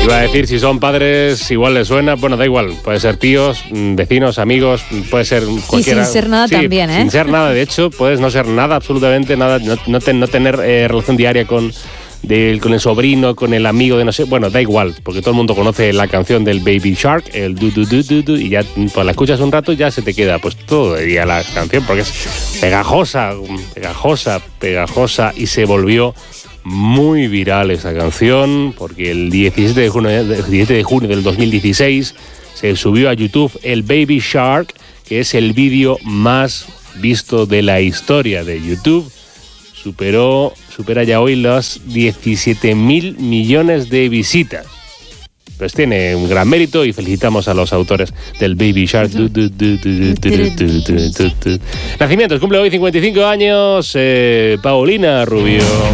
Iba a decir, si son padres, igual les suena. Bueno, da igual. Puede ser tíos, vecinos, amigos, puede ser cualquiera. Y sin ser nada también, ¿eh? Sin ser nada. De hecho, puedes no ser nada, absolutamente nada. No tener relación diaria con el sobrino, con el amigo de no sé. Bueno, da igual, porque todo el mundo conoce la canción del Baby Shark, el du du du du du, y ya pues la escuchas un rato y ya se te queda pues todo el día la canción, porque es pegajosa, y se volvió muy viral esa canción, porque el 17 de junio del 2016 se subió a YouTube el Baby Shark, que es el vídeo más visto de la historia de YouTube. Supera ya hoy los 17.000 millones de visitas. Pues tiene un gran mérito y felicitamos a los autores del Baby Shark. Nacimientos, cumple hoy 55 años Paulina Rubio.